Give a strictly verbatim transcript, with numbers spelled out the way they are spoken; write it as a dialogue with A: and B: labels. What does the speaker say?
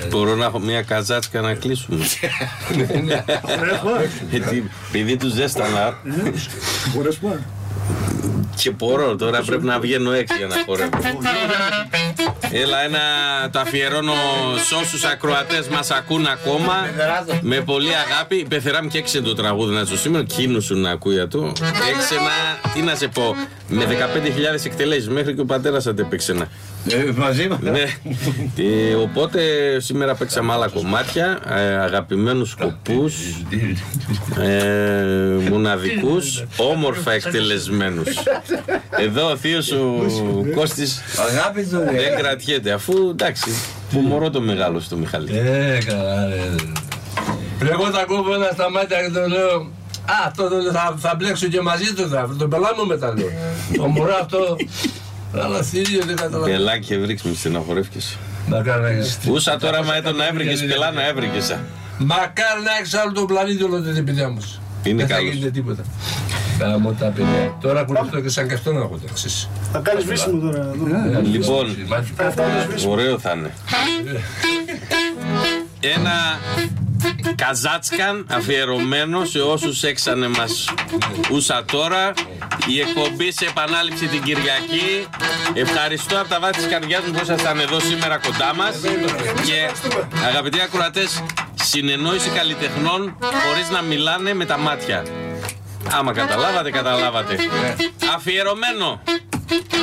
A: Μπορώ να έχω μια καζάτσκα να κλείσουμε. Επειδή του ζέστανα. Και μπορώ, τώρα πρέπει να βγαίνω έξι για να χορεύω. Έλα, ένα το αφιερώνω σε όσους ακροατές μας ακούν ακόμα. Με πολύ αγάπη. Η Πεθερά μου και έξε το τραγούδι να σου σήμερα. Κίνου σου να ακούει του. Έξενα, τι να σε πω. Με δεκαπέντε χιλιάδες εκτελέσεις. Μέχρι και ο πατέρας αντεπέξενα.
B: Ε, μαζί μας.
A: Ναι. ε, οπότε σήμερα παίξαμε άλλα κομμάτια. Ε, αγαπημένους σκοπούς. Ε, μοναδικούς. Όμορφα εκτελεσμένους. Εδώ ο θείος ο Κώστης δεν κρατιέται, αφού εντάξει, που μωρώ το μεγάλο στο Μιχαλή.
C: Ε, καλά ρε. Εγώ τα κόβω ένα στα μάτια και το λέω, α, αυτό θα, θα μπλέξω και μαζί του, θα τον πελάμω μετά λέω. Το μωρό αυτό, αλλά θύριο δεν καταλαβαίνω.
A: Πελάκι εβρίξ, με στεναχωρεύκες.
C: Μακάρι να έχεις.
A: Ούσα τώρα μα έτω να έβρικες πελά να έβρικες.
C: Μακάρι να έχεις άλλο τον πλανήτη όλο την παιδιά μου.
A: Είναι
C: δεν θα
A: καλός.
C: γίνεται τίποτα. Κάμω τα παιδιά. Τώρα ακολουθώ και σαν και αυτό να έχω ταξίσει.
D: Θα κάνεις βίσιμο τώρα.
A: Λοιπόν, ωραίο θα είναι. Ένα καζάτσκαν αφιερωμένο σε όσους έξανε μας ούσα τώρα. Η εκπομπή σε επανάληψη την Κυριακή. Ευχαριστώ από τα βάθη της καρδιάς μου που ήσασταν εδώ σήμερα κοντά μας. Και αγαπητοί ακροατές, συνεννόηση καλλιτεχνών χωρίς να μιλάνε με τα μάτια. Άμα καταλάβατε, καταλάβατε. Αφιερωμένο.